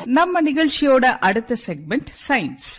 நம்ம நிகழ்ச்சியோட அடுத்த செக்மெண்ட் சயின்ஸ்.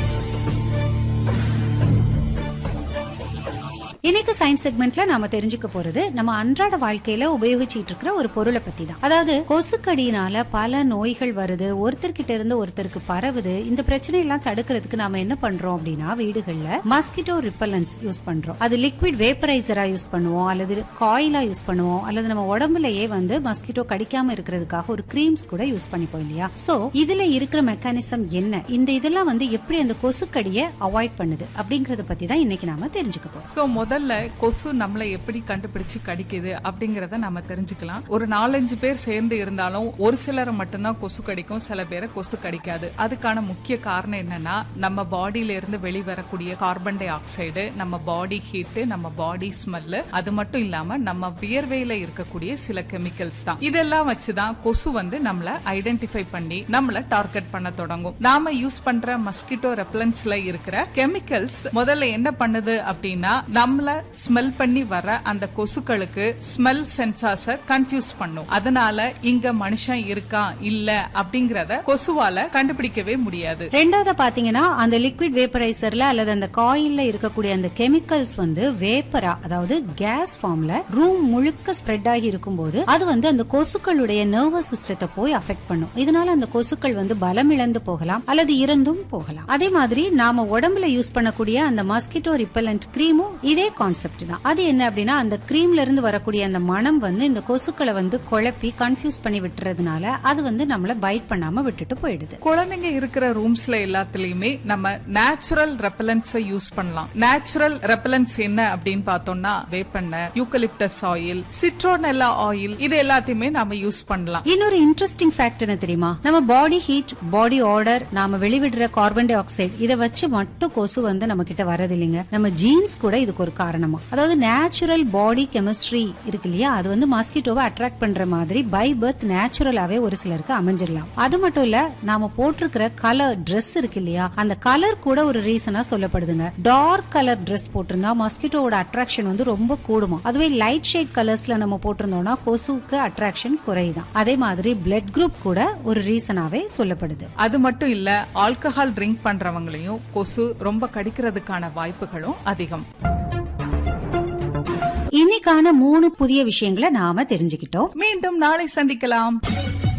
இன்னைக்கு சயின்ஸ் செக்மெண்ட்ல நாம தெரிஞ்சுக்க போறது நம்ம அன்றாட வாழ்க்கையில உபயோகிச்சுட்டு இருக்கிற ஒரு பொருளை பத்தி தான். அதாவது கொசுக்கடியினால பல நோய்கள் வருது, ஒருத்தர்கிட்ட இருந்து ஒருத்தருக்கு பரவுது. இந்த பிரச்சனை எல்லாம் தடுக்கிறதுக்கு நாம என்ன பண்றோம் அப்படின்னா, வீடுகள்ல மஸ்கிட்டோ ரிப்பல்லன்ஸ் யூஸ் பண்றோம். அது லிக்விட் வேப்பரைசரா யூஸ் பண்ணுவோம், அல்லது காயிலா யூஸ் பண்ணுவோம், அல்லது நம்ம உடம்புலயே மஸ்கிட்டோ கடிக்காம இருக்கிறதுக்காக ஒரு கிரீம்ஸ் கூட யூஸ் பண்ணிப்போம் இல்லையா? சோ இதுல இருக்கிற மெக்கானிசம் என்ன, இந்த இதெல்லாம் எப்படி அந்த கொசுக்கடியை அவாய்ட் பண்ணுது அப்படிங்கறத பத்தி தான் இன்னைக்கு நாம தெரிஞ்சுக்க போறோம். முதல்ல கொசு நம்மளை எப்படி கண்டுபிடிச்சு கடிக்குது அப்படிங்கறத நம்ம தெரிஞ்சுக்கலாம். ஒரு 4-5 பேர் சேர்ந்து இருந்தாலும் ஒரு சிலரை மட்டும்தான் கொசு கடிக்கும், சில பேரை கொசு கடிக்காது. அதுக்கான முக்கிய காரணம் என்னன்னா, நம்ம பாடியில இருந்து வெளிவரக்கூடிய கார்பன் டை ஆக்சைடு, நம்ம பாடி ஹீட், நம்ம பாடி ஸ்மெல், அது மட்டும் இல்லாம நம்ம வியர்வையில இருக்கக்கூடிய சில கெமிக்கல்ஸ் தான். இதெல்லாம் வச்சுதான் கொசு நம்மள ஐடென்டிஃபை பண்ணி நம்மள டார்கெட் பண்ண தொடங்கும். நாம யூஸ் பண்ற மஸ்கிட்டோ ரெப்பலன்ஸ்ல இருக்கிற கெமிக்கல்ஸ் முதல்ல என்ன பண்ணுது அப்படின்னா, நம்மள ஸ்மெல் பண்ணி வர அந்த கொசுக்களுக்கு ஸ்மெல் சென்சார்ஸ கன்ஃபியூஸ் பண்ணும். அதனால இங்க மனுஷன் இருக்கா இல்ல அப்படிங்கறத கொசுவால கண்டுபிடிக்கவே முடியாது. ரெண்டாவது பாத்தீங்கன்னா, அந்த லிக்விட் வேப்பரைசர்ல அல்லது அந்த காயில்ல இருக்கக்கூடிய அந்த கெமிக்கல்ஸ் வேப்பரா, அதாவது கேஸ் ஃபார்ம்ல ரூம் முழுக்க ஸ்ப்ரெட் ஆகி இருக்கும்போது அது அந்த கொசுக்களுடைய நர்வஸ் சிஸ்டத்தை போய் அஃபெக்ட் பண்ணும். இதனால அந்த கொசுக்கள் பலம் இழந்து போகலாம் அல்லது இறந்தும் போகலாம். அதே மாதிரி நாம உடம்புல யூஸ் பண்ணக்கூடிய அந்த மஸ்கிட்டோ ரிப்பல்லன்ட் கிரீமும் இதே கான்செப்ட் தான். அது என்ன அப்படின்னா, அந்த கிரீம்ல இருந்து வரக்கூடிய அந்த மனம் இந்த கொசுக்களை குழப்பி கன்ஃபியூஸ் பண்ணி விட்டுறதுனால அது நம்மள பைட் பண்ணாம விட்டுட்டு போயிடுது. குழந்தைங்க இருக்கிற ரூம்ஸ்ல எல்லாத்துலயுமே நம்ம நேச்சுரல் ரெப்பலன்ஸ் யூஸ் பண்ணலாம். நேச்சுரல் ரெப்பலன்ஸ் என்ன அப்படின்னு பார்த்தோம்னா, வேப்பெண்ணெய், யூக்கலிப்டஸ் ஆயில், சிட்ரோனெல்லா ஆயில், இது எல்லாத்தையுமே நாம யூஸ் பண்ணலாம். இன்னொரு இன்ட்ரெஸ்டிங் ஃபேக்ட் என்ன தெரியுமா? நம்ம பாடி ஹீட், பாடி ஆர்டர், நாம வெளிவிடுற கார்பன் டை ஆக்சைடு, இதை வச்சு மட்டும் கொசு நம்ம கிட்ட வரது இல்லைங்க. நம்ம ஜீன்ஸ் கூட இதுக்கு ஒரு காரணமா. அதாவது நேச்சுரல் பாடி கெமிஸ்ட்ரி இருக்கு இல்லையா, அது மஸ்கிட்டோவை அட்ராக்ட் பண்ற மாதிரி பை பர்த் நேச்சுரலாவே ஒரு சிலருக்கு அமைஞ்சிடலாம். அது மட்டும் இல்ல, நாம போட்டிருக்கிற கலர் ட்ரெஸ் இருக்கு இல்லையா, அந்த கலர் கூட ஒரு ரீசனா சொல்லப்படுதுங்க. டார்க் கலர் ட்ரெஸ் போட்டிருந்தா மஸ்கிட்டோவோட அட்ராக்ஷன் ரொம்ப கூடுமா. அதுவே லைட் ஷேட் கலர்ஸ்ல நம்ம போட்டிருந்தோம்னா கொசுக்கு அட்ராக்ஷன் குறையுதான். அதே மாதிரி பிளட் குரூப் கூட ஒரு ரீசனாவே சொல்லப்படுது. அது மட்டும் இல்ல, ஆல்கஹால் ட்ரிங்க் பண்றவங்களையும் கொசு ரொம்ப கடிக்கிறதுக்கான வாய்ப்புகளும் அதிகம். இன்னைக்கான 3 புதிய விஷயங்களை நாம தெரிஞ்சுக்கிட்டோம். மீண்டும் நாளை சந்திக்கலாம்.